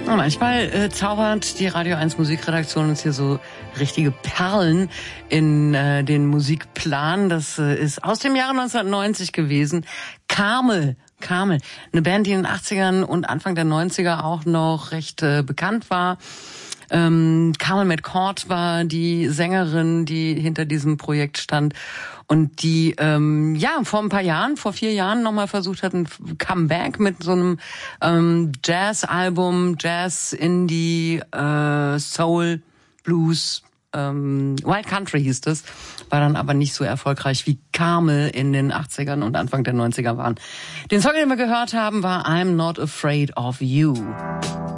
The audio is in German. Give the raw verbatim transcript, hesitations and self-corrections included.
Manchmal äh, zaubert die Radio eins Musikredaktion uns hier so richtige Perlen in äh, den Musikplan. Das äh, ist aus dem Jahre neunzehnhundertneunzig gewesen. Carmel. Carmel. Eine Band, die in den achtzigern und Anfang der neunziger auch noch recht äh, bekannt war. Ähm, Carmel McCord war die Sängerin, die hinter diesem Projekt stand und die ähm, ja vor ein paar Jahren, vor vier Jahren nochmal versucht hat, ein Comeback mit so einem ähm, Jazz-Album, Jazz, Indie, äh, Soul, Blues, ähm, Wild Country hieß das, war dann aber nicht so erfolgreich wie Carmel in den achtzigern und Anfang der neunziger waren. Den Song, den wir gehört haben, war I'm Not Afraid of You.